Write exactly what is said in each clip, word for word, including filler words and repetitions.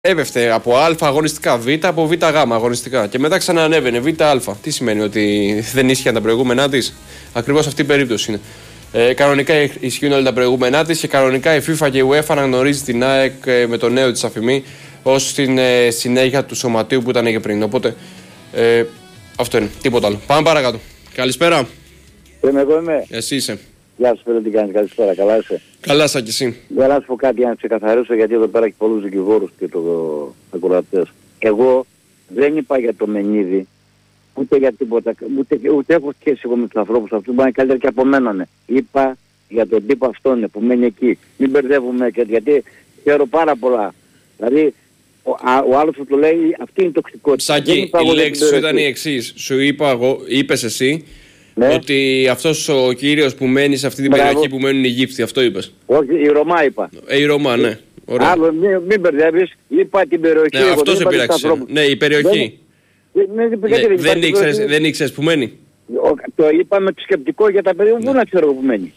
Έπεφτε από Α αγωνιστικά, Β από Β Γ αγωνιστικά και μετά ξαναανέβαινε Β Α. Τι σημαίνει, ότι δεν ίσχυαν τα προηγούμενά της? Ακριβώς αυτή η περίπτωση είναι. Ε, κανονικά ισχύουν όλα τα προηγούμενά της και κανονικά η FIFA και η UEFA αναγνωρίζει την ΑΕΚ ε, με το νέο της αφημί ως την ε, συνέχεια του σωματείου που ήταν και πριν. Οπότε ε, αυτό είναι. Τίποτα άλλο. Πάμε παρακάτω. Καλησπέρα. Είμαι εγώ είμαι. Εσύ είσαι. Γεια σου φίλε, τι κάνεις? Καλησπέρα, καλά είσαι? Καλά σαν κι εσύ. Για να σου πω κάτι, να ξεκαθαρίσω, γιατί εδώ πέρα έχει πολλούς δικηγόρους και το ακροατές. Εγώ δεν είπα για το Μενίδη, ούτε για τίποτα, ούτε, ούτε έχω σχέση εγώ με τους ανθρώπους αυτούς, που είναι καλύτερα και από μένα. Ναι. Είπα για τον τύπο αυτόν που μένει εκεί. Μην μπερδεύουμε, γιατί ξέρω πάρα πολλά. Δηλαδή, ο, α, ο άλλος που το λέει, αυτή είναι η τοξικότητα. Σάκη, η λέξη σου ήταν η εξής. Σου είπα εγώ, είπες εσύ, ναι, ότι αυτός ο κύριος που μένει σε αυτή την Μπράβο. περιοχή που μένουν οι Αιγύπτιοι, αυτό είπες? Όχι, η Ρωμά είπα. Ε, η Ρωμά, ναι. Ωραία. Άλλο, μην, μην μπερδεύεις, είπα την περιοχή. Ναι, εγώ, αυτό σε πειράξε. Ναι, η περιοχή. Δεν, ναι, ναι, δεν, ήξερες, δεν ήξερες που μένει. Ο, το είπαμε το σκεπτικό για τα παιδιά μου, ναι. Δεν ξέρω που μένει.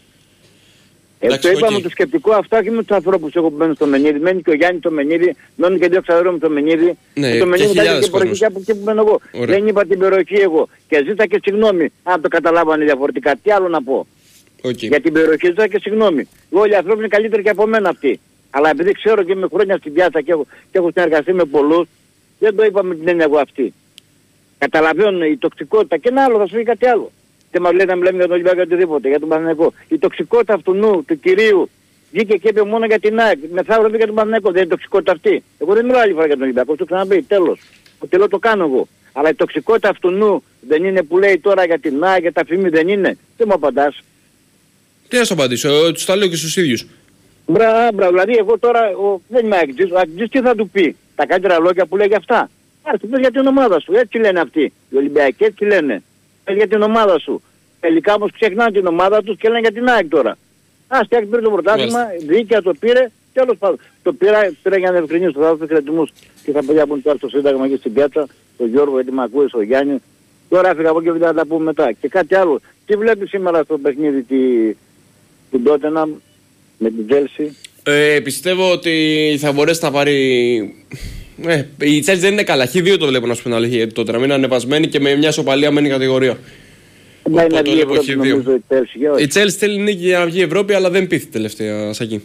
Ε, το είπαμε okay. το σκεπτικό αυτά και με τους ανθρώπους εγώ που μένουν στο Μενίδη. Μένει και ο Γιάννης το Μενίδη, μένουν και δύο ξαδερφοί με το Μενίδη. Ναι, και το Μενίδη ήταν και περιοχή από εκεί που μένω εγώ. Ωραία. Δεν είπα την περιοχή εγώ. Και ζήτα και συγγνώμη αν το καταλάβανε διαφορετικά. Τι άλλο να πω? Okay. Για την περιοχή ζήτα και συγγνώμη. Όλοι οι άνθρωποι είναι καλύτεροι και από μένα αυτοί. Αλλά επειδή ξέρω και είμαι χρόνια στην πιάτσα και έχω, και έχω συνεργαστεί με πολλούς, δεν το είπα με την έννοια εγώ αυτή. Καταλαβαίνω η τοξικότητα και ένα άλλο, θα σου πει κάτι άλλο. Δεν μας λέει να μιλάμε για τον Ολυμπιακό ή οτιδήποτε, για τον Παναθηναϊκό. Η τοξικότητα αυτού νου, του κυρίου, βγήκε και είπε μόνο για την ΑΕΚ. Μεθαύριο βγήκε για τον Παναθηναϊκό. Δεν είναι η τοξικότητα αυτή? Εγώ δεν μιλάω άλλη φορά για τον Ολυμπιακό, το ξαναπεί, τέλος. Το τελώ το κάνω εγώ. Αλλά η τοξικότητα αυτού νου δεν είναι που λέει τώρα για την ΑΕΚ, για τα φήμη, δεν είναι? Δεν μου απαντάς. Τι να σου απαντήσω, τους τα λέω και στους ίδιους. Μπρα, μπρα, δηλαδή εγώ τώρα ο, δεν είμαι αγκτής, ο αγκτής τι θα του πει? Τα καλύτερα λόγια που λέει για αυτά. Άρα του πες για την ομάδα σου, έτσι λένε αυτοί. Οι Ολυμπιακοί έτσι λένε. Πες για την ομάδα σου. Τελικά όμως ξεχνάνε την ομάδα τους και λένε για την ΑΕΚ τώρα. Ας και πήρε το πρωτάθλημα, δίκαια το πήρε, τέλος πάντων. Το πήρα, πήρα για να ευκρινίσω, θα δώσω κρατισμούς και θα παιδιά που είναι τώρα στο Σύνταγμα και στην πιάτσα, τον Γιώργο, γιατί με ακούει, ο Γιάννη. Τώρα έφυγα από εκεί και θα τα πούμε μετά. Και κάτι άλλο. Τι βλέπεις σήμερα στο παιχνίδι τη, την Τότεναμ με την Τζέλσι? Ε, πιστεύω ότι θα μπορέσει να πάρει. Ε, η Chelsea δεν είναι καλά. Χ δύο το βλέπω, να σου πω την αλήθεια. Τότε να μην είναι ανεβασμένη και με μια σοπαλία μένει κατηγορία. Δεν είναι βγει Ευρώπη, νομίζω, η Chelsea. Η Chelsea θέλει νίκη για να βγει Ευρώπη, αλλά δεν πείθει τελευταία, Σάκη.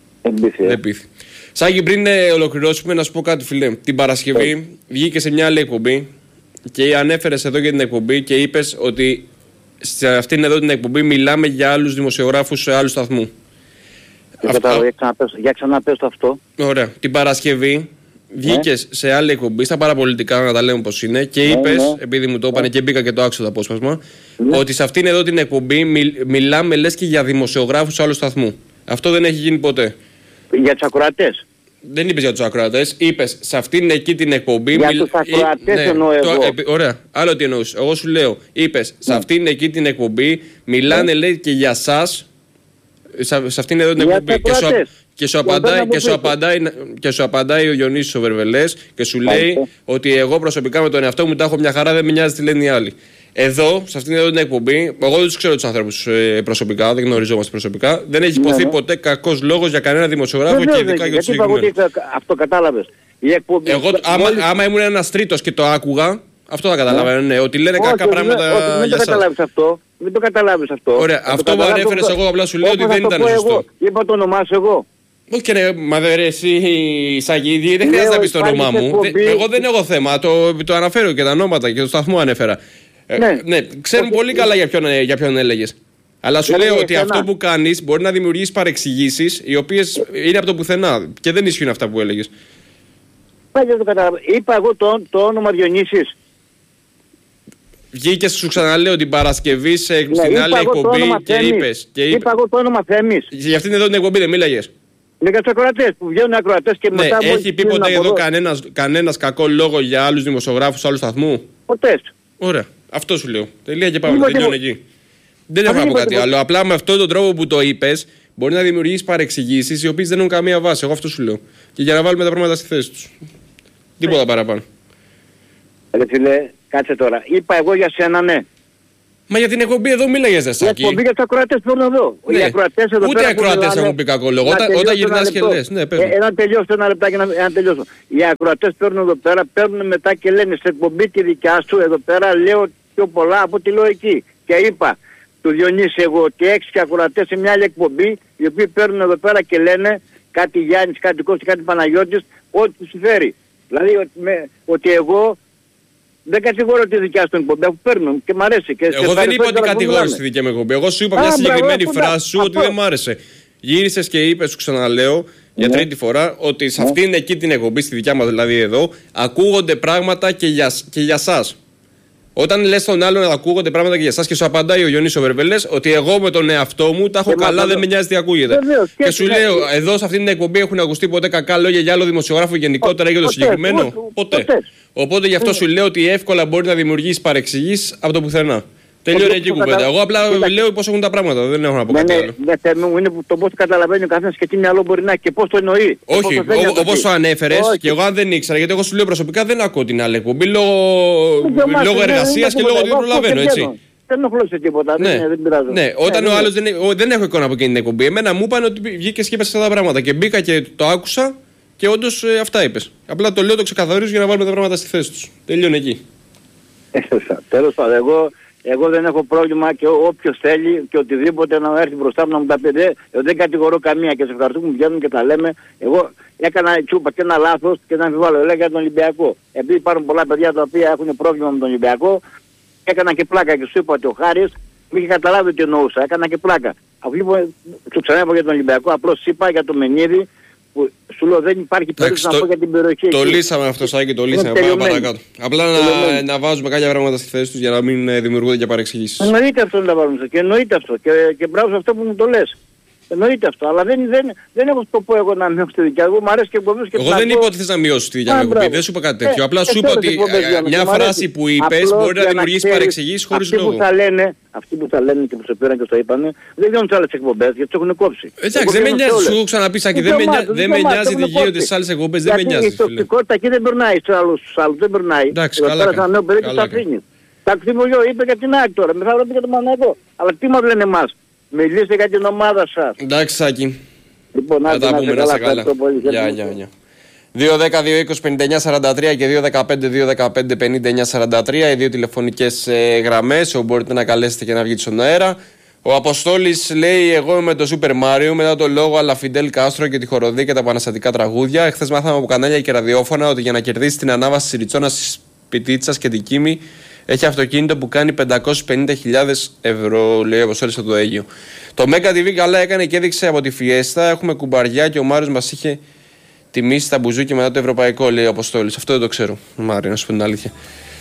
Δεν πείθει. Σάκη, πριν ολοκληρώσουμε, να σου πω κάτι, φιλέ. Την Παρασκευή yeah. βγήκε σε μια άλλη εκπομπή και ανέφερες εδώ για την εκπομπή και είπες ότι σε αυτήν εδώ την εκπομπή μιλάμε για άλλους δημοσιογράφους σε άλλου σταθμού. Αυτό... Για ξαναπες το αυτό. Ωραία. Την Παρασκευή βγήκες ναι. σε άλλη εκπομπή, στα παραπολιτικά, να τα λέμε πως είναι, και ναι, είπες, ναι. επειδή μου το είπανε ναι. και μπήκα και το άκουσα το απόσπασμα, ναι. ότι σε αυτήν εδώ την εκπομπή μιλ, μιλάμε λες και για δημοσιογράφους άλλου σταθμού. Αυτό δεν έχει γίνει ποτέ. Για τους ακροατές. Δεν είπες για τους ακροατές, είπες σε αυτήν εκεί την εκπομπή. Για μιλ... τους ακροατές ναι, εννοώ εγώ. Το, ε, ωραία, άλλο τι εννοούς. Εγώ σου λέω, είπες σε αυτήν εκεί την εκπομπή μιλάνε ναι. λέει και για σας. Σε, σε αυτήν εδώ την εκπομπή. Και σου, και, σου απαντάει, και, σου απαντάει, και σου απαντάει ο Διονύσης ο Βερβελές και σου λέει Άιστε. ότι εγώ προσωπικά με τον εαυτό μου τα έχω μια χαρά, δεν με νοιάζει τι λένε οι άλλοι. Εδώ, σε αυτήν εδώ την εκπομπή, εγώ δεν τους ξέρω τους ανθρώπους ε, προσωπικά, δεν γνωριζόμαστε προσωπικά, δεν έχει υποθεί ναι, ποτέ κακός λόγος για κανένα δημοσιογράφο και ειδικά για τους συγκεκριμένους. Αυτό κατάλαβες. Εγώ, άμα, άμα ήμουν ένας τρίτος και το άκουγα, αυτό θα καταλάβαινε, ναι, ότι λένε όχι, κακά όχι, πράγματα όχι, όχι, για σας. Καταλάβεις αυτό. Μην το καταλάβεις αυτό. Ωραία, θα αυτό που ανέφερες εγώ απλά σου λέω ότι δεν ήταν σωστό. Εγώ. Είπα το όνομά σου εγώ. Όχι και ναι, μα δε ρε εσύ Σαγίδη, δεν χρειάζεται να πεις το όνομά μου. Εγώ δεν έχω θέμα, το, το αναφέρω και τα ονόματα και το σταθμό ανέφερα. Ναι, ε, ναι ξέρουν πολύ καλά για ποιον, για ποιον έλεγες. Αλλά σου λέω ότι αυτό που κάνεις μπορεί να δημιουργήσει παρεξηγήσεις οι οποίες είναι από το πουθενά και δεν ισχύουν αυτά που έλεγες. Είπα εγώ το, το όνομα Διονύσης. Βγήκες, σου ξαναλέω, την Παρασκευή σε, ναι, στην άλλη εκπομπή και είπες. Και είπα εγώ το όνομα Θέμης. Για αυτήν εδώ την εκπομπή δεν μίλαγες? Για τους ακροατές που βγαίνουν ακροατές και ναι, μετά... Έχει πει ποτέ εδώ κανένας, κανένας κακό λόγο για άλλους δημοσιογράφους άλλου σταθμού? Ποτέ. Ωραία. Αυτό σου λέω. Τελεία και πάμε. Τελειώνει εκεί. Δεν έχω να πω κάτι άλλο. Απλά με αυτόν τον τρόπο που το είπες μπορεί να δημιουργήσει παρεξηγήσεις οι οποίες δεν έχουν καμία βάση. Εγώ αυτό σου λέω. Και για να βάλουμε τα πράγματα στη θέση τους. Τίποτα παραπάνω. Ρε φίλε, κάτσε τώρα. Είπα εγώ για σένα ναι. Μα για την εκπομπή εδώ μίλαγες, δε Σάκη. Η εκπομπή για τους ακροατές παίρνουν εδώ. Ναι. Οι ακροατές εδώ Ούτε πέρα ακροατές έχουν πει κακό λόγο. Όταν, όταν γυρνάς και λες. Ναι, πες. Ε, ένα τελειώσω, ένα λεπτάκι να, να τελειώσω. Οι ακροατές παίρνουν εδώ πέρα, παίρνουν μετά και λένε σε εκπομπή τη δικιά σου εδώ πέρα λέω πιο πολλά από τη λέω εκεί. Και είπα του Διονύση εγώ ότι έξι και ακροατές σε μια άλλη εκπομπή οι οποίοι παίρνουν εδώ πέρα και λένε κάτι Γιάννης, κάτι Κώστης, κάτι Παναγιώτης, ό,τι τους συμφέρει. Δηλαδή ότι, με, ότι εγώ δεν κατηγορώ τη δικιά σου εκπομπή, αφού παίρνουν και μ' αρέσει. Και εγώ δεν είπα ότι κατηγορείς τη δικιά μου εκπομπή. Εγώ σου είπα μια συγκεκριμένη φράση σου ότι δεν μ' άρεσε. Γύρισες και είπες, σου ξαναλέω, για τρίτη φορά, ότι σε αυτήν εκεί την εκπομπή, στη δικιά μας δηλαδή εδώ, ακούγονται πράγματα και για, και για σας. Όταν λες τον άλλον να ακούγονται πράγματα και για εσάς και σου απαντάει ο Γιονύσης ο Βερβελές ότι εγώ με τον εαυτό μου τα έχω καλά, δεν με νοιάζει τι ακούγεται. Βεβαίως, και, και σου λέω, εδώ σε αυτήν την εκπομπή έχουν ακουστεί ποτέ κακά λόγια για άλλο δημοσιογράφο γενικότερα ή για το συγκεκριμένο. Ποτέ. ποτέ. ποτέ. Οπότε γι' αυτό σου λέω ότι εύκολα μπορεί να δημιουργήσει παρεξηγήσεις από το πουθενά. Τελειώνει εκεί η κουβέντα. Εγώ απλά λέω πώς έχουν τα πράγματα. Δεν έχω να πω κάτι άλλο. Δεν θέλω, είναι το πώς καταλαβαίνει ο καθένας και τι μυαλό μπορεί να έχει και πώς το εννοεί. Όχι, όπως το ανέφερες και εγώ αν δεν ήξερα, γιατί εγώ σου λέω προσωπικά δεν ακούω την άλλη εκπομπή λόγω εργασίας και λόγω ότι δεν προλαβαίνω, έτσι. Δεν ενοχλώ σε τίποτα, δεν πειράζω. Ναι, όταν ο άλλος δεν έχω εικόνα από εκείνη την εκπομπή. Εμένα μου είπαν ότι βγήκες και είπες αυτά τα πράγματα και μπήκα και το άκουσα και όντως αυτά είπες. Απλά το λέω, το ξεκαθαρίζω για να βάλουμε τα πράγματα στη θέση τους. Τελειώνει εκεί. Τέλος πάντων, εγώ. Εγώ δεν έχω πρόβλημα και όποιος θέλει και οτιδήποτε να έρθει μπροστά μου να μου τα πει. Εγώ δεν κατηγορώ καμία και σε ευχαριστούμε που βγαίνουν και τα λέμε. Εγώ έκανα τσούπα και ένα λάθος και να αμφιβάλλω. Έλεγα για τον Ολυμπιακό. Επειδή υπάρχουν πολλά παιδιά τα οποία έχουν πρόβλημα με τον Ολυμπιακό, έκανα και πλάκα και σου είπα ότι ο Χάρης μη είχε καταλάβει τι εννοούσα. Έκανα και πλάκα. Αφού λοιπόν σου ξανά για τον Ολυμπιακό, απλώς είπα για το Μενίδη. Που σου λέω δεν υπάρχει περίπτωση να πω για την περιοχή. Το λύσαμε αυτό, Σάκη, το λύσαμε. Πάμε παρακάτω. Απλά να, να βάζουμε κάποια πράγματα στη θέση τους για να μην δημιουργούνται και παρεξηγήσεις. Εννοείται αυτό να τα βάλουμε και εννοείται αυτό. Και, και μπράβο σε αυτό που μου το λες. Εννοείται αυτό. Αλλά δεν, δεν, δεν έχω σκοπό εγώ να μειώσω τη δικιά μου. Μ' αρέσει και εκπομπές και εγώ δεν είπα ότι θες να μειώσεις τη δικιά μου εκπομπή. Δεν σου είπα κάτι τέτοιο. Απλά σου είπα ότι μια φράση που είπες μπορεί να δημιουργήσει παρεξηγήσεις χωρίς λόγο. Αυτοί που θα λένε και που σε πήραν και το είπανε, δεν βγαίνουν τις άλλες εκπομπές γιατί τους έχουν κόψει. Εντάξει, δεν με νοιάζει, σου ξαναπεί Σάκη, δεν με νοιάζει τη γύρω της άλλες εκπομπές, δεν με νοιάζει. Η τοξικότητα εκεί δεν περνάει στους άλλους, δεν περνάει. Εντάξει, καλά κάνει. Τα κτήμογιο είπε για την ΑΕΚ τώρα, μεθαύριο είπε για τον Παναγιώτο. Αλλά τι μας λένε εμάς, μιλήστε για την ομάδα σας. Εντάξει Σάκη, λοιπόν, θα τα πούμε, να σε καλά. Γεια, γεια, γεια. δύο δέκα δύο είκοσι πενήντα εννιά σαράντα τρία και δύο δεκαπέντε δύο δεκαπέντε πενήντα εννιά σαράντα τρία, οι δύο τηλεφωνικές ε, γραμμές όπου μπορείτε να καλέσετε και να βγείτε στον αέρα. Ο Αποστόλης λέει: εγώ είμαι με το Super Mario μετά το λόγο αλλά Φιντέλ Κάστρο και τη χοροδία και τα επαναστατικά τραγούδια. Εχθές μάθαμε από κανάλια και ραδιόφωνα ότι για να κερδίσει την ανάβαση της Ριτσόνας, Πιτίτσας και την Κίμη έχει αυτοκίνητο που κάνει πεντακόσιες πενήντα χιλιάδες ευρώ, λέει ο Αποστόλης από το Αίγυο. Το Μέγκα τι βι καλά έκανε και έδειξε από τη Φιέστα. Έχουμε κουμπαριά και ο Μάριος μας είχε τιμήσει στα μπουζούκια μετά το ευρωπαϊκό, λέει ο Αποστόλης. Αυτό δεν το ξέρω, Μάριο, να σου πω την αλήθεια.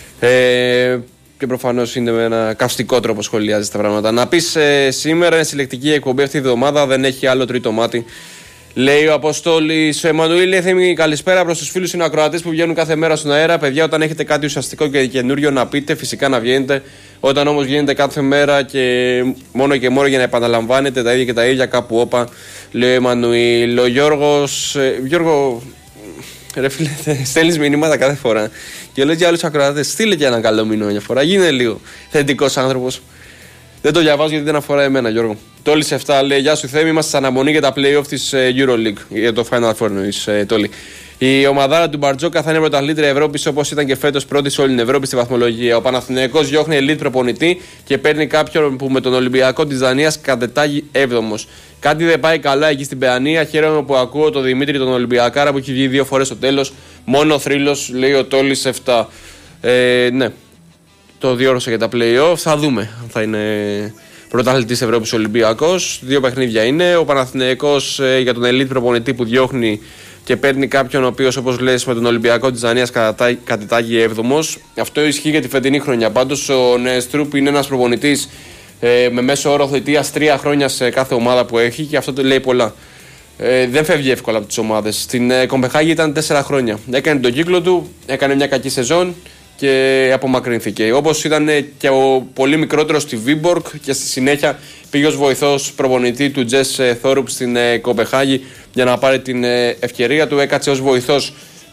Ε, και προφανώς είναι με ένα καυστικό τρόπο σχολιάζει τα πράγματα. Να πεις ε, σήμερα είναι συλλεκτική εκπομπή αυτή τη εβδομάδα, δεν έχει άλλο τρίτο μάτι. Λέει ο Αποστόλης. Ο Εμμανουήλ Έθιμη, καλησπέρα προς τους φίλους συνακροατές που βγαίνουν κάθε μέρα στον αέρα. Παιδιά, όταν έχετε κάτι ουσιαστικό και καινούριο να πείτε, φυσικά να βγαίνετε. Όταν όμως βγαίνετε κάθε μέρα και μόνο και μόνο για να επαναλαμβάνετε τα ίδια και τα ίδια, κάπου όπα, λέει ο Εμμανουήλ. Ο Γιώργος. Ε, Γιώργο, ρε φίλε, στέλνεις μηνύματα κάθε φορά και λες για άλλους ακροατές. Στείλε και ένα καλό μήνυμα μια φορά. Γίνε λίγο θετικός άνθρωπος. Δεν το διαβάζω γιατί δεν αφορά εμένα, Γιώργο. Τόλης επτά λέει: γεια σου Θέμη, είμαστε σε αναμονή για τα play-off της EuroLeague, για το Final Four νοείς, Τόλη. Η ομαδάρα του Μπαρτζόκα θα είναι πρωταθλήτρια Ευρώπης όπως ήταν και φέτος πρώτη σε όλη την Ευρώπη στη βαθμολογία. Ο Παναθηναϊκός διώχνει ελίτ προπονητή και παίρνει κάποιον που με τον Ολυμπιακό της Δανίας κατετάγει έβδομος. Κάτι δεν πάει καλά εκεί στην Παιανία. Χαίρομαι που ακούω τον Δημήτρη τον Ολυμπιακάρα που έχει βγει δύο φορές στο τέλος. Μόνο θρύλος, λέει ο Τόλης επτά. Ε, ναι, το διόρθωσα για τα play-off. Θα δούμε αν θα είναι πρωταθλητής Ευρώπης Ολυμπιακός. Δύο παιχνίδια είναι. Ο Παναθηναϊκός ε, για τον ελίτ προπονητή που διώχνει και παίρνει κάποιον ο οποίος, όπως λες, με τον Ολυμπιακό της Δανίας κατετάγει έβδομος. Αυτό ισχύει για τη φετινή χρονιά. Πάντως ο Νεστρούπ είναι ένας προπονητής ε, με μέσο όρο θητείας τρία χρόνια σε κάθε ομάδα που έχει και αυτό το λέει πολλά. Ε, δεν φεύγει εύκολα από τις ομάδες. Στην ε, Κομπεχάγη ήταν τέσσερα χρόνια. Έκανε τον κύκλο του, έκανε μια κακή σεζόν και απομακρύνθηκε. Όπως ήταν και ο πολύ μικρότερος στη Βίμπορκ και στη συνέχεια πήγε ως βοηθός προπονητή του Τζες Θόρουπ στην ε, Κομπεχάγη για να πάρει την ε, ευκαιρία του. Έκατσε ως βοηθός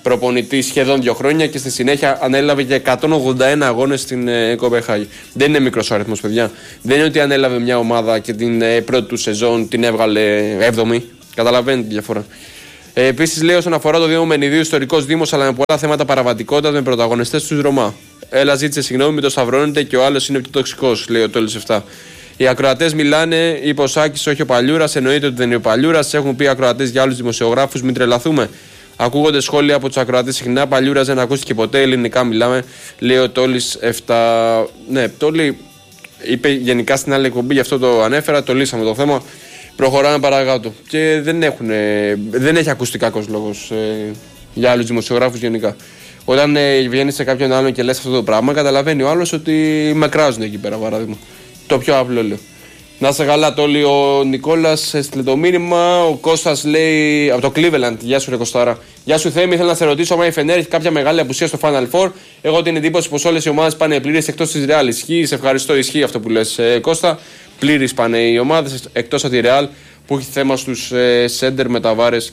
προπονητή σχεδόν δύο χρόνια και στη συνέχεια ανέλαβε και εκατόν ογδόντα ένα αγώνες στην ε, Κοπεχάγη. Δεν είναι μικρός ο αριθμός, παιδιά. Δεν είναι ότι ανέλαβε μια ομάδα και την ε, πρώτη του σεζόν την έβγαλε έβδομη. Καταλαβαίνετε τη διαφορά. Ε, Επίσης, λέει όσον αφορά το Δήμο Μενιδίου, ιστορικός Δήμος, αλλά με πολλά θέματα παραβατικότητας με πρωταγωνιστές του Ρωμά. Έλα, ζήτησε συγγνώμη, με το σταυρώνεται και ο άλλος είναι πιο τοξικός, λέει ο Τόλης επτά. Οι ακροατές μιλάνε, είπε ο Σάκης, όχι ο Παλιούρας. Εννοείται ότι δεν είναι ο Παλιούρας. Έχουν πει ακροατές για άλλους δημοσιογράφους, μην τρελαθούμε. Ακούγονται σχόλια από τους ακροατές συχνά. Παλιούρας δεν ακούστηκε ποτέ, ελληνικά μιλάμε, λέει ο Τόλης επτά. Ναι, Τόλη είπε γενικά στην άλλη εκπομπή, γι' αυτό το ανέφερα, το λύσαμε το θέμα. Προχωράμε παρακάτω. Και δεν, έχουν, δεν έχει ακουστεί κακός λόγος ε, για άλλους δημοσιογράφους γενικά. Όταν ε, βγαίνει σε κάποιον άλλον και λες αυτό το πράγμα, καταλαβαίνει ο άλλος ότι με κράζουν εκεί πέρα, παράδειγμα. Το πιο απλό λέω. Να σε καλά, Τόλι. Ο Νικόλας έστειλε το μήνυμα. Ο Κώστας λέει από το Cleveland. Γεια σου, ρε Κωστάρα. Γεια σου, Θέμη. Ήθελα να σε ρωτήσω αν η Φενέρ έχει κάποια μεγάλη απουσία στο Final Four. Εγώ την εντύπωση πως όλες οι ομάδες πάνε πλήρες εκτός της Real. Ισχύει. Σε ευχαριστώ. Ισχύει αυτό που λες, ε, Κώστα. Πλήρης πάνε οι ομάδες εκτός από τη Real που έχει θέμα στους ε, σέντερ με τα Βάρες.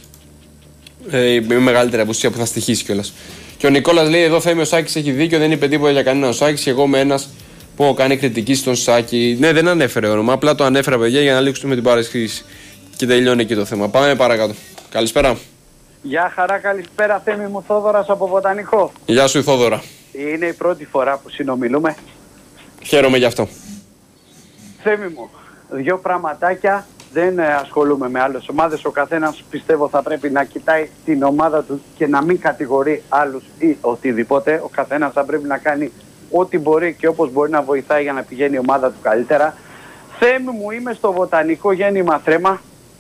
Ε, η μεγαλύτερη απουσία που θα στοιχήσει κιόλας. Και ο Νικόλας λέει: εδώ Θέμη, ο Σάκης έχει δίκιο. Δεν είπε τίποτα για κανένα ο Σάκης. Και εγώ με ένας που κάνει κριτική στον Σάκη. Ναι, δεν ανέφερε όνομα. Απλά το ανέφερα, παιδιά, για να λήξουμε την παρέσχηση. Και τελειώνει εκεί το θέμα. Πάμε παρακάτω. Καλησπέρα. Γεια χαρά, καλησπέρα. Θέμη μου, Θόδωρας από Βοτανικό. Γεια σου, Θόδωρα. Είναι η πρώτη φορά που συνομιλούμε. Χαίρομαι γι' αυτό. Θέμη μου, δύο πραγματάκια. Δεν ασχολούμαι με άλλες ομάδες. Ο καθένας, πιστεύω, θα πρέπει να κοιτάει την ομάδα του και να μην κατηγορεί άλλους ή οτιδήποτε. Ο καθένας θα πρέπει να κάνει ό,τι μπορεί και όπως μπορεί να βοηθάει για να πηγαίνει η ομάδα του καλύτερα. Θέμη μου, είμαι στο Βοτανικό γέννημα θρέμα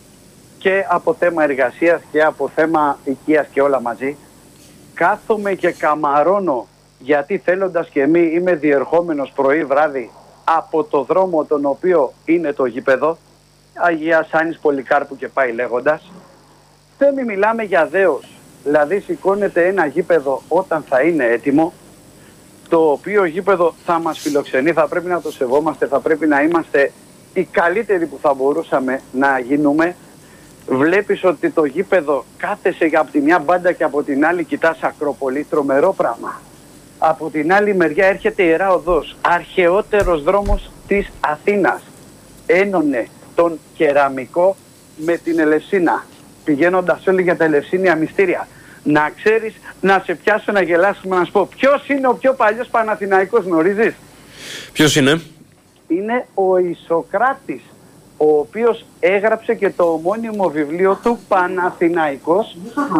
και από θέμα εργασίας και από θέμα οικίας και όλα μαζί. Κάθομαι και καμαρώνω, γιατί θέλοντας και μη είμαι διερχόμενος πρωί βράδυ από το δρόμο τον οποίο είναι το γήπεδο Αγία Σάνης Πολυκάρπου και πάει λέγοντας. Θέμη, μιλάμε για δέος. Δηλαδή σηκώνεται ένα γήπεδο όταν θα είναι έτοιμο, το οποίο γήπεδο θα μας φιλοξενεί, θα πρέπει να το σεβόμαστε, θα πρέπει να είμαστε οι καλύτεροι που θα μπορούσαμε να γίνουμε. Βλέπεις ότι το γήπεδο κάθεσαι από τη μια μπάντα και από την άλλη κοιτάς Ακρόπολη, τρομερό πράγμα. Από την άλλη μεριά έρχεται η Ιερά Οδός, αρχαιότερος δρόμος της Αθήνας. Ένωνε τον Κεραμικό με την Ελευσίνα, πηγαίνοντας όλοι για τα Ελευσίνια μυστήρια. Να ξέρεις, να σε πιάσω να γελάσουμε, να σου πω ποιος είναι ο πιο παλιός Παναθηναϊκός, γνωρίζεις? Ποιος είναι? Είναι ο Ισοκράτης, ο οποίος έγραψε και το ομώνυμο βιβλίο του Παναθηναϊκός.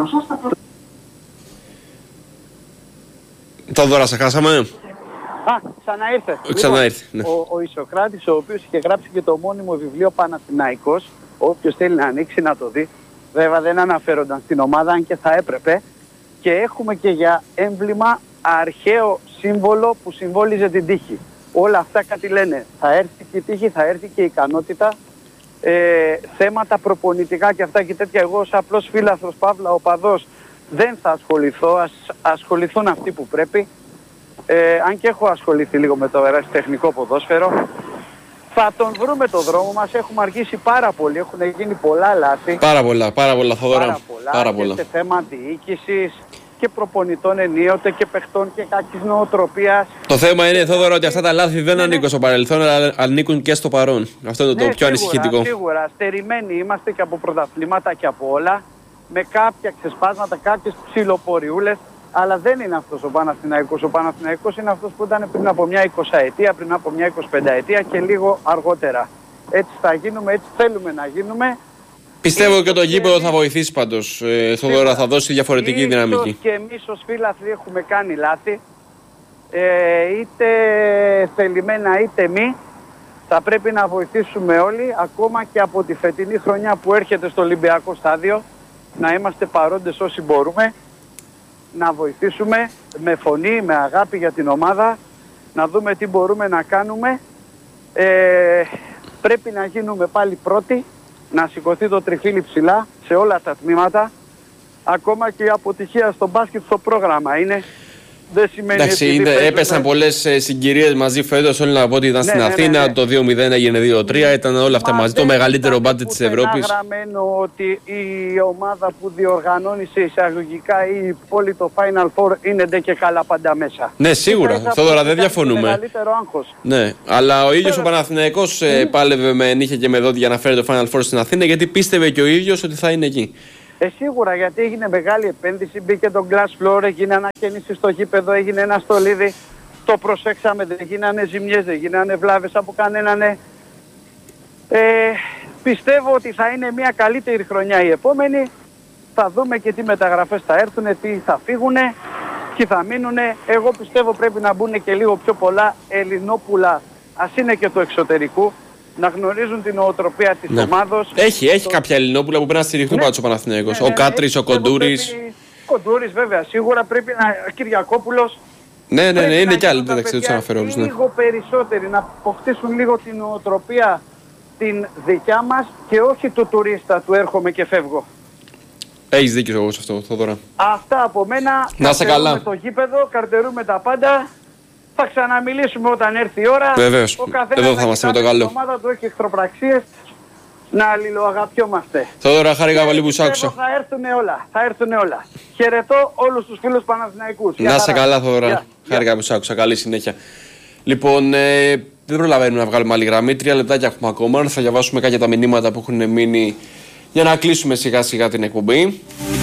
Θόδωρα, σε χάσαμε. Α, ξαναήρθε. Ξαναήρθε, ναι. Ο, ο Ισοκράτης, ο οποίος είχε γράψει και το ομώνυμο βιβλίο Παναθηναϊκός, όποιος θέλει να ανοίξει να το δει. Βέβαια δεν αναφέρονταν στην ομάδα, αν και θα έπρεπε. Και έχουμε και για έμβλημα αρχαίο σύμβολο που συμβόλιζε την τύχη. Όλα αυτά κάτι λένε. Θα έρθει και η τύχη, θα έρθει και η ικανότητα. Ε, θέματα προπονητικά και αυτά και τέτοια. Εγώ ως απλός φίλαθρος, παύλα οπαδός, δεν θα ασχοληθώ. Ας ασχοληθούν αυτοί που πρέπει. Ε, αν και έχω ασχοληθεί λίγο με το ερασιτεχνικό ποδόσφαιρο. Θα τον βρούμε το δρόμο μας, έχουμε αργήσει πάρα πολύ, έχουν γίνει πολλά λάθη. Πάρα πολλά, πάρα πολλά, Θόδωρα. Πάρα πολλά, πάρα πολλά. Και σε θέμα διοίκησης και προπονητών ενίοτε και παιχτών και κακής νοοτροπίας. Το θέμα είναι, Θόδωρα, ότι αυτά τα λάθη δεν ναι, ανήκουν στο παρελθόν, αλλά ανήκουν και στο παρόν. Αυτό είναι το, ναι, το πιο σίγουρα, ανησυχητικό. Σίγουρα, στερημένοι είμαστε και από πρωταθλήματα και από όλα, με κάποια ξεσπάσματα, κάποιες ψιλοποριούλες. Αλλά δεν είναι αυτός ο Παναθηναϊκός. Ο Παναθηναϊκός είναι αυτός που ήταν πριν από μια εικοσαετία, πριν από μια εικοσιπενταετία και λίγο αργότερα. Έτσι θα γίνουμε, έτσι θέλουμε να γίνουμε. Πιστεύω ίσως και το γήπεδο θα βοηθήσει πάντως. Ε, Θόδωρα, θα δώσει διαφορετική ίσως δυναμική. Και εμείς ως φίλαθλοι έχουμε κάνει λάθη. Ε, είτε θελημένα είτε μη. Θα πρέπει να βοηθήσουμε όλοι, ακόμα και από τη φετινή χρονιά που έρχεται στο Ολυμπιακό στάδιο, να είμαστε παρόντες όσοι μπορούμε. Να βοηθήσουμε με φωνή, με αγάπη για την ομάδα, να δούμε τι μπορούμε να κάνουμε. Ε, πρέπει να γίνουμε πάλι πρώτοι, να σηκωθεί το τριφύλι ψηλά σε όλα τα τμήματα. Ακόμα και η αποτυχία στο μπάσκετ στο πρόγραμμα είναι. δεν σημαίνει εντάξει, ότι. Εντάξει, έπεσαν πολλές συγκυρίες μαζί φέτος. Όλοι να πω ότι ήταν ναι, στην ναι, Αθήνα, ναι, ναι. Το δύο μηδέν έγινε δύο τρία, ναι. Ήταν όλα αυτά Μα μαζί. Το μεγαλύτερο μπάτζετ της Ευρώπης. Είναι γραμμένο ότι η ομάδα που διοργανώνει σε εισαγωγικά ή η πόλη το Final Four είναι ντε και καλά πάντα μέσα. Ναι, σίγουρα. Θόδωρα, δεν διαφωνούμε. Μεγαλύτερο άγχος. Ναι, αλλά ο ίδιος ο Παναθηναϊκός mm. πάλευε με νύχια και με δόντια για να φέρει το Final Four στην Αθήνα, γιατί πίστευε και ο ίδιος ότι θα είναι εκεί. Ε, σίγουρα, γιατί έγινε μεγάλη επένδυση, μπήκε το glass floor, έγινε ανακαίνιση στο γήπεδο, έγινε ένα στολίδι, το προσέξαμε, δεν γίνανε ζημιές, δεν γίνανε βλάβες από κανέναν. Ε, πιστεύω ότι θα είναι μια καλύτερη χρονιά η επόμενη, θα δούμε και τι μεταγραφές θα έρθουν, τι θα φύγουν, τι θα μείνουν. Εγώ πιστεύω πρέπει να μπουν και λίγο πιο πολλά Ελληνόπουλα, ας είναι και του εξωτερικού, να γνωρίζουν την νοοτροπία της ναι. ομάδος. Έχει, έχει το... κάποια Ελληνόπουλα που πρέπει να στηριχθούν ναι. πάντως ο Παναθηναϊκός. Ναι, ναι, ο Κάτρης, ο Κοντούρης. Πρέπει... Κοντούρης βέβαια, σίγουρα πρέπει να... Κυριακόπουλος. Ναι, ναι, ναι, είναι κι άλλοι, δεν τους αναφέρω όλους. Ναι. Λίγο περισσότεροι, να αποκτήσουν λίγο την νοοτροπία την δικιά μας και όχι του τουρίστα του έρχομαι και φεύγω. Έχεις δίκιο εγώ σε αυτό, Θόδωρα. Αυτά από μένα. Να σε καλά. Το γήπεδο, καρτερούμε τα πάντα. Θα ξαναμιλήσουμε όταν έρθει η ώρα. Βεβαίως. Εδώ θα είμαστε με το καλό. Η ομάδα του έχει εχθροπραξίες. Να αλληλοαγαπιόμαστε. Θόδωρα, χάρηκα πολύ που σ' άκουσα. Θα έρθουν όλα. Θα έρθουν όλα. Χαιρετώ όλους τους φίλους Παναθηναϊκούς. Να σε καλά, Θόδωρα. Χάρηκα που σ' άκουσα. Καλή συνέχεια. Λοιπόν, ε, δεν προλαβαίνουμε να βγάλουμε άλλη γραμμή. Τρία λεπτάκια έχουμε ακόμα. Θα διαβάσουμε κάποια τα μηνύματα που έχουν μείνει για να κλείσουμε σιγά σιγά την εκπομπή.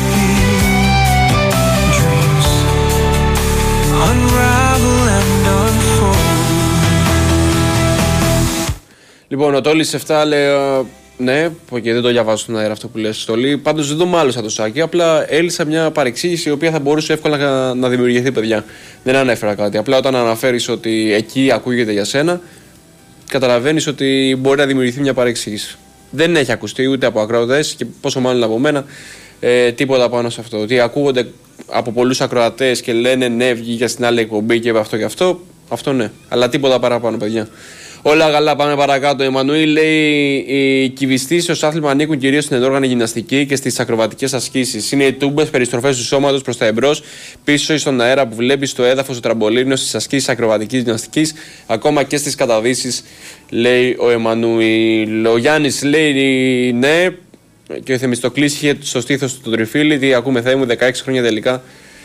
Λοιπόν, ο Τόλης εφτά λέει, ναι, και δεν το διαβάζω στον αέρα αυτό που λες, Τόλη. Πάντως δεν το μάλωσα το σάκι. Απλά έλυσα μια παρεξήγηση η οποία θα μπορούσε εύκολα να, να δημιουργηθεί, παιδιά. Δεν ανέφερα κάτι. Απλά όταν αναφέρεις ότι εκεί ακούγεται για σένα, καταλαβαίνεις ότι μπορεί να δημιουργηθεί μια παρεξήγηση. Δεν έχει ακουστεί ούτε από ακροατές και πόσο μάλλον από μένα ε, τίποτα πάνω σε αυτό. Ότι ακούγονται από πολλούς ακροατές και λένε ναι, βγήκε στην άλλη εκπομπή και αυτό και αυτό. Αυτό ναι. Αλλά τίποτα παραπάνω, παιδιά. Όλα καλά, πάμε παρακάτω. Ο Εμμανουήλ λέει: οι κυβιστήσεις ως άθλημα ανήκουν κυρίως στην ενόργανη γυμναστική και στις ακροβατικές ασκήσεις. Είναι οι τούμπες, περιστροφές του σώματος προς τα εμπρός, πίσω ή στον αέρα που βλέπεις στο έδαφος, στο τραμπολίνο, στις ασκήσεις ακροβατικής γυμναστικής, ακόμα και στις καταδύσεις, λέει ο Εμμανουήλ. Ο Γιάννης λέει: ναι, και ο Θεμιστοκλής είχε στο στήθος του τον τριφύλι. Τι ακούμε, Θεέ μου, δεκαέξι χρόνια τελικά.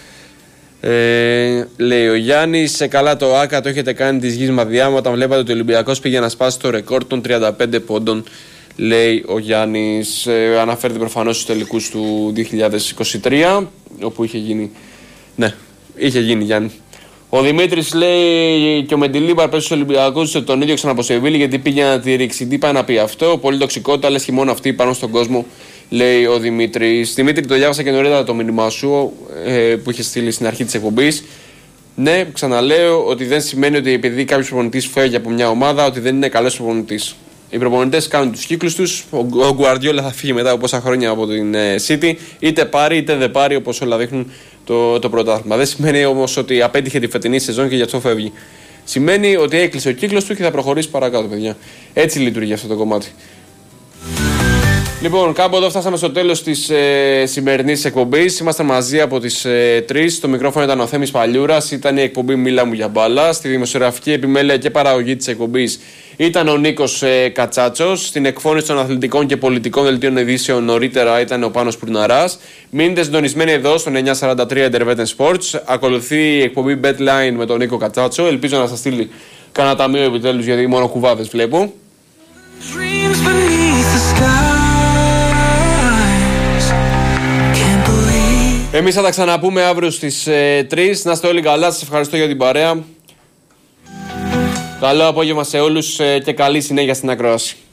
Ε, λέει ο Γιάννης, σε καλά το ΆΚΑ το έχετε κάνει της γης μαδιάμα όταν βλέπατε ότι ο Ολυμπιακός πήγε να σπάσει το ρεκόρ των τριάντα πέντε πόντων, λέει ο Γιάννης. Ε, αναφέρεται προφανώς στους τελικούς του δύο χιλιάδες είκοσι τρία, όπου είχε γίνει. Ναι, είχε γίνει, Γιάννη. Ο Δημήτρης λέει και ο Μεντιλίμπαρ πέσει στους Ολυμπιακούς τον ίδιο ξανά από Σεβίλη γιατί πήγε να τη ρίξει. Τι πάει να πει αυτό, πολύ τοξικότητα, λες και μόνο αυτοί πάνω στον κόσμο, λέει ο Δημήτρης. Δημήτρη, το διάβασα και νωρίτερα το μήνυμά σου ε, που είχε στείλει στην αρχή της εκπομπής. Ναι, ξαναλέω ότι δεν σημαίνει ότι επειδή κάποιος προπονητής φεύγει από μια ομάδα ότι δεν είναι καλός προπονητής. Οι προπονητές κάνουν τους κύκλους τους. Ο Γκουαρδιόλα θα φύγει μετά από πόσα χρόνια από την ε, City, είτε πάρει είτε δεν πάρει, όπως όλα δείχνουν το, το πρωτάθλημα. Δεν σημαίνει όμως ότι απέτυχε τη φετινή σεζόν και γι' αυτό φεύγει. Σημαίνει ότι έκλεισε ο κύκλος του και θα προχωρήσει παρακάτω, παιδιά. Έτσι λειτουργεί αυτό το κομμάτι. Λοιπόν, κάπου εδώ φτάσαμε στο τέλος της ε, σημερινής εκπομπής. Είμαστε μαζί από τις ε, τρεις. Το μικρόφωνο ήταν ο Θέμης Παλιούρας. Ήταν η εκπομπή Μίλα μου για μπάλα. Στη δημοσιογραφική επιμέλεια και παραγωγή της εκπομπής ήταν ο Νίκος ε, Κατσάτσος. Στην εκφώνηση των αθλητικών και πολιτικών δελτίων ειδήσεων νωρίτερα ήταν ο Πάνος Πουρναράς. Μείνετε συντονισμένοι εδώ στον εννιακόσια σαράντα τρία Intervetten Sports. Ακολουθεί η εκπομπή BetLine με τον Νίκο Κατσάτσο. Ελπίζω να σας στείλει κανένα ταμείο επιτέλους, γιατί μόνο κουβάδες βλέπω. Εμείς θα τα ξαναπούμε αύριο στις ε, τρεις. Να είστε όλοι καλά, σας ευχαριστώ για την παρέα. Καλό απόγευμα σε όλους ε, και καλή συνέχεια στην ακρόαση.